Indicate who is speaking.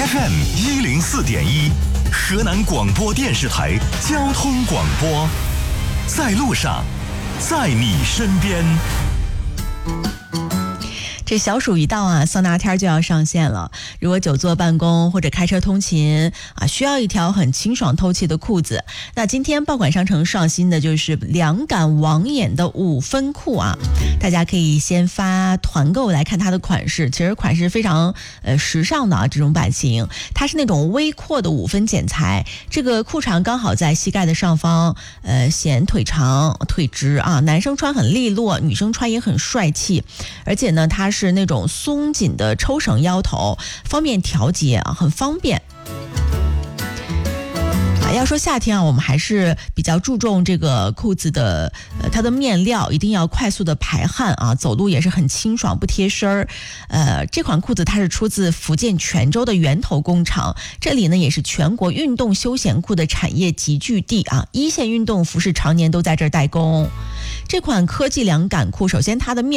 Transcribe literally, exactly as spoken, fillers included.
Speaker 1: F M 一零四点一，河南广播电视台交通广播，在路上，在你身边。
Speaker 2: 这小暑一到啊，桑拿天就要上线了。如果久坐办公或者开车通勤啊，需要一条很清爽透气的裤子，那今天爆款商城上新的就是凉感网眼的五分裤啊。大家可以先发团购来看它的款式，其实款式非常呃时尚的啊，这种版型，它是那种微阔的五分剪裁，这个裤长刚好在膝盖的上方，呃显腿长腿直啊，男生穿很利落，女生穿也很帅气，而且呢它是是那种松紧的抽绳腰头，方便调节啊，很方便。啊，要说夏天啊，我们还是比较注重这个裤子的，呃，它的面料一定要快速的排汗啊，走路也是很清爽不贴身儿。呃，这款裤子它是出自福建泉州的源头工厂，这里呢也是全国运动休闲裤的产业集聚地啊，一线运动服饰常年都在这儿代工。这款科技凉感裤，首先它的面